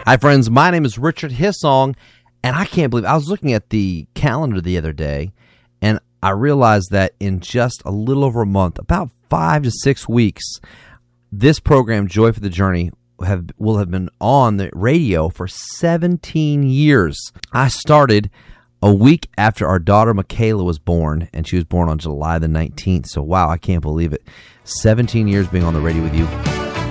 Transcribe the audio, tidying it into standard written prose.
Hi, friends. My name is Richard Hissong, and I can't believe I was looking at the calendar the other day, and I realized that in just a little over a month, about 5 to 6 weeks, this program, Joy for the Journey, will have been on the radio for 17 years. I started a week after our daughter Michaela was born, and she was born on July the 19th. So, wow, I can't believe it. 17 years being on the radio with you.